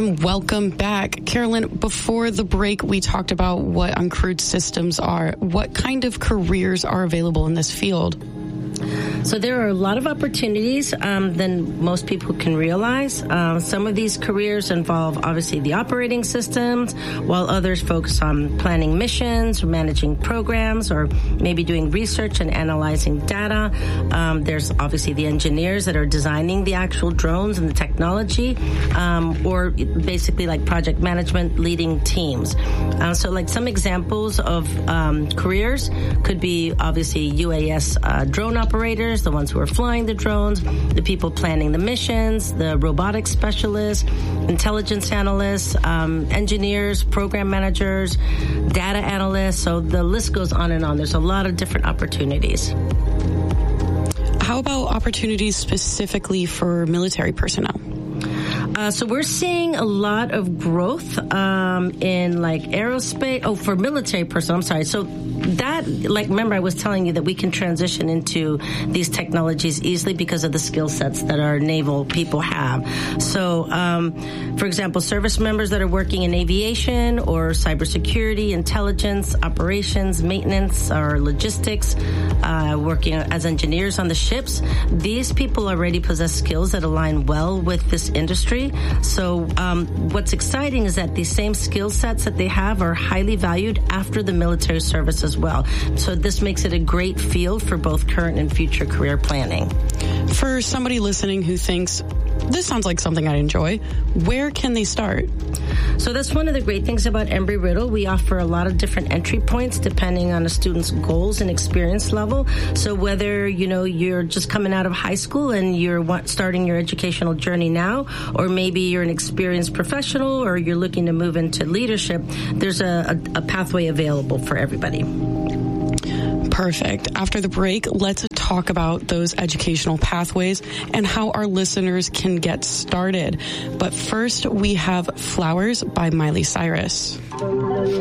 And welcome back. Carolyn, before the break, we talked about what uncrewed systems are. What kind of careers are available in this field? So there are a lot of opportunities than most people can realize. Some of these careers involve, obviously, the operating systems, while others focus on planning missions, managing programs, or maybe doing research and analyzing data. There's obviously the engineers that are designing the actual drones and the technology, or basically like project management, leading teams. So like some examples of careers could be obviously UAS drone operators, the ones who are flying the drones, the people planning the missions, the robotics specialists, intelligence analysts, engineers, program managers, data analysts. So the list goes on and on. There's a lot of different opportunities. How about opportunities specifically for military personnel? So we're seeing a lot of growth in like aerospace. Oh, for military personnel. I'm sorry. So that, like, remember I was telling you that we can transition into these technologies easily because of the skill sets that our naval people have. So, for example, service members that are working in aviation or cybersecurity, intelligence, operations, maintenance, or logistics, working as engineers on the ships, these people already possess skills that align well with this industry. So what's exciting is that these same skill sets that they have are highly valued after the military service as well. So this makes it a great field for both current and future career planning. For somebody listening who thinks, this sounds like something I'd enjoy, where can they start? So that's one of the great things about Embry-Riddle. We offer a lot of different entry points depending on a student's goals and experience level. So whether, you're just coming out of high school and you're starting your educational journey now, or maybe you're an experienced professional or you're looking to move into leadership, there's a pathway available for everybody. Perfect. After the break, let's talk about those educational pathways and how our listeners can get started. But first, we have Flowers by Miley Cyrus.